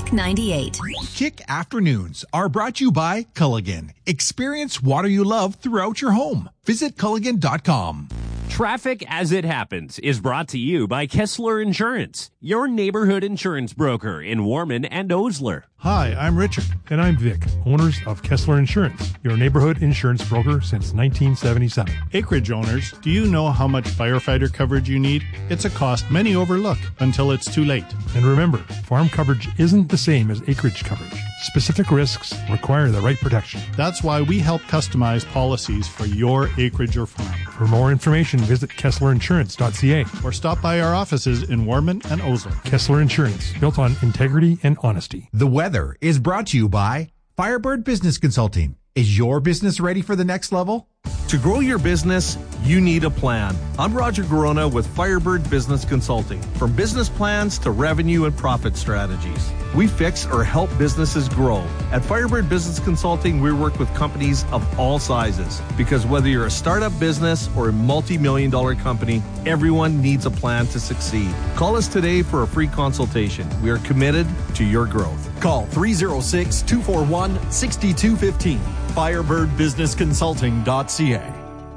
Kick 98. Kick Afternoons are brought to you by Culligan. Experience water you love throughout your home. Visit Culligan.com. Traffic as it happens is brought to you by Kessler Insurance, your neighborhood insurance broker in Warman and Osler. Hi, I'm Richard. And I'm Vic, owners of Kessler Insurance, your neighborhood insurance broker since 1977. Acreage owners, do you know how much firefighter coverage you need? It's a cost many overlook until it's too late. And remember, farm coverage isn't the same as acreage coverage. Specific risks require the right protection. That's why we help customize policies for your acreage or farm. For more information, visit KesslerInsurance.ca or stop by our offices in Warman and Osler. Kessler Insurance, built on integrity and honesty. The weather is brought to you by Firebird Business Consulting. Is your business ready for the next level? To grow your business, you need a plan. I'm Roger Garona with Firebird Business Consulting. From business plans to revenue and profit strategies, we fix or help businesses grow. At Firebird Business Consulting, we work with companies of all sizes because whether you're a startup business or a multi-million-dollar company, everyone needs a plan to succeed. Call us today for a free consultation. We are committed to your growth. Call 306-241-6215. FirebirdBusinessConsulting.ca.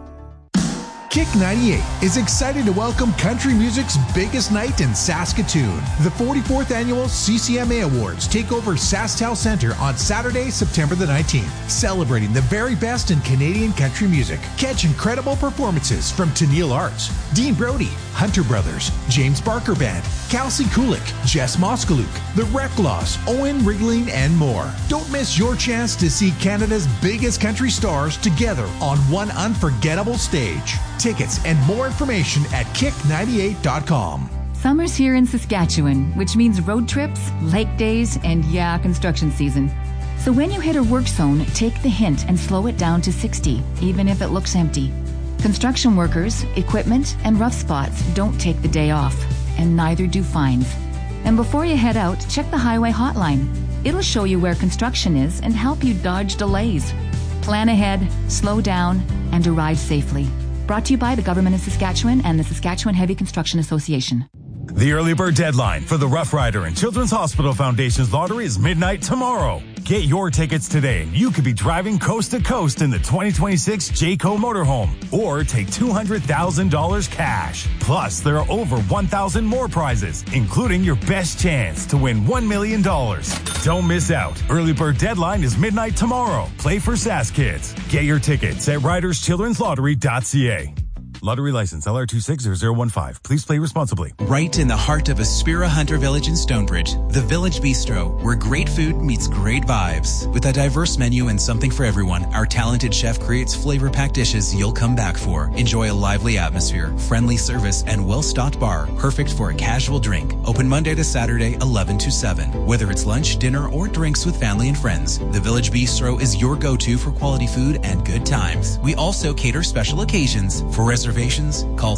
Kick 98 is excited to welcome country music's biggest night in Saskatoon. The 44th annual CCMA Awards take over SaskTel Centre on Saturday, September the 19th, celebrating the very best in Canadian country music. Catch incredible performances from Tennille Arts, Dean Brody, Hunter Brothers, James Barker Band, Kelsey Kulik, Jess Moskaluk, The Reclaws, Owen Rigling, and more. Don't miss your chance to see Canada's biggest country stars together on one unforgettable stage. Tickets and more information at kick98.com. Summer's here in Saskatchewan, which means road trips, lake days, and construction season. So when you hit a work zone, take the hint and slow it down to 60, even if it looks empty. Construction workers, equipment, and rough spots don't take the day off, and neither do fines. And before you head out, check the highway hotline. It'll show you where construction is and help you dodge delays. Plan ahead, slow down, and arrive safely. Brought to you by the Government of Saskatchewan and the Saskatchewan Heavy Construction Association. The early bird deadline for the Rough Rider and Children's Hospital Foundation's lottery is midnight tomorrow. Get your tickets today and you could be driving coast to coast in the 2026 Jayco motorhome or take $200,000 cash. Plus, there are over 1,000 more prizes, including your best chance to win $1 million. Don't miss out. Early bird deadline is midnight tomorrow. Play for Sask Kids. Get your tickets at riderschildrenslottery.ca. Lottery license LR260015. Please play responsibly. Right in the heart of Aspira Hunter Village in Stonebridge, the Village Bistro, where great food meets great vibes. With a diverse menu and something for everyone, our talented chef creates flavor-packed dishes you'll come back for. Enjoy a lively atmosphere, friendly service, and well-stocked bar, perfect for a casual drink. Open Monday to Saturday, 11 to 7. Whether it's lunch, dinner, or drinks with family and friends, the Village Bistro is your go-to for quality food and good times. We also cater special occasions. For reservations, call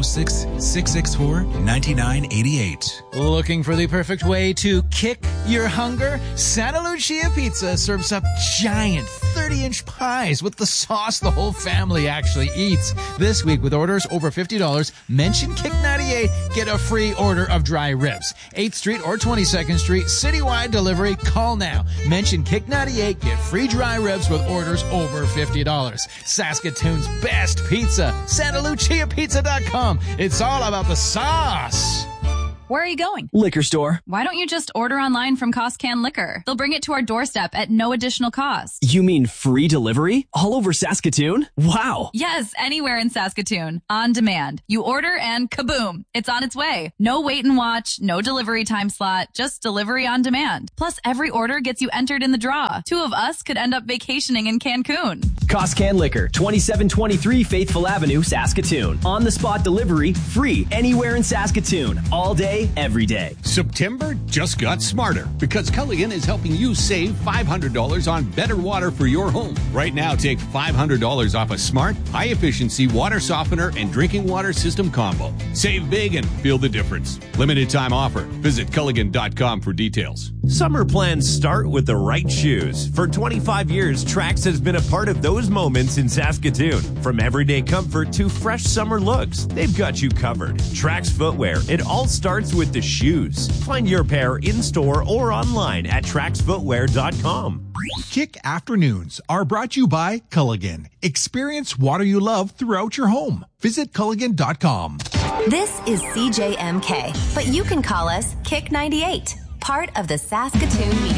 306-664-9988. Looking for the perfect way to kick your hunger? Santa Lucia Pizza serves up giant 30-inch pies with the sauce the whole family actually eats. This week, with orders over $50, mention Kick98, get a free order of dry ribs. 8th Street or 22nd Street, citywide delivery. Call now. Mention Kick98, get free dry ribs with orders over $50. Saskatoon's best pizza, SantaLuciaPizza.com. It's all about the sauce. Where are you going? Liquor store. Why don't you just order online from Costcan Liquor? They'll bring it to our doorstep at no additional cost. You mean free delivery? All over Saskatoon? Wow. Yes, anywhere in Saskatoon. On demand. You order and kaboom, it's on its way. No wait and watch, no delivery time slot, just delivery on demand. Plus, every order gets you entered in the draw. 2 of us could end up vacationing in Cancun. Costcan Liquor, 2723 Faithful Avenue, Saskatoon. On-the-spot delivery, free anywhere in Saskatoon. All day, every day. September just got smarter because Culligan is helping you save $500 on better water for your home. Right now, take $500 off a smart, high-efficiency water softener and drinking water system combo. Save big and feel the difference. Limited time offer. Visit Culligan.com for details. Summer plans start with the right shoes. For 25 years, Trax has been a part of those moments in Saskatoon. From everyday comfort to fresh summer looks, they've got you covered. Trax footwear, it all starts starts with the shoes. Find your pair in-store or online at tracksfootwear.com. Kick Afternoons are brought to you by Culligan. Experience water you love throughout your home. Visit Culligan.com. This is CJMK, but you can call us Kick 98, part of the Saskatoon Media